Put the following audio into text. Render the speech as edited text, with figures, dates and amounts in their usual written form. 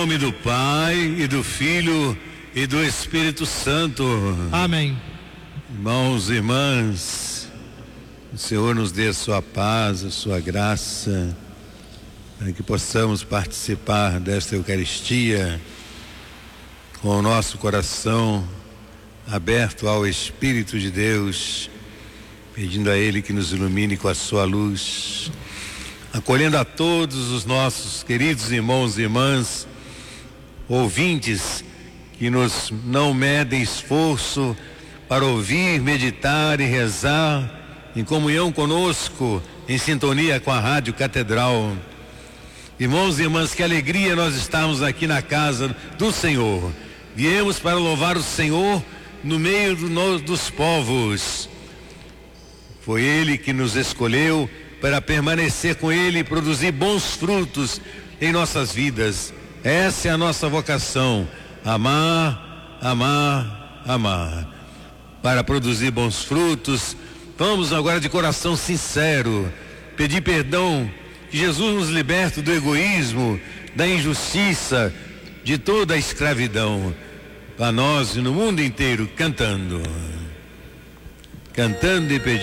nome do Pai e do Filho e do Espírito Santo. Amém. Irmãos e irmãs, o Senhor nos dê a sua paz, a sua graça, para que possamos participar desta Eucaristia com o nosso coração aberto ao Espírito de Deus, pedindo a Ele que nos ilumine com a sua luz, acolhendo a todos os nossos queridos irmãos e irmãs, ouvintes que nos não medem esforço para ouvir, meditar e rezar em comunhão conosco, em sintonia com a Rádio Catedral. Irmãos e irmãs, que alegria nós estarmos aqui na casa do Senhor. Viemos para louvar o Senhor no meio dos povos. Foi Ele que nos escolheu para permanecer com Ele e produzir bons frutos em nossas vidas. Essa é a nossa vocação: amar, amar, amar. Para produzir bons frutos, vamos agora de coração sincero pedir perdão, que Jesus nos liberte do egoísmo, da injustiça, de toda a escravidão, para nós e no mundo inteiro, cantando e pedindo.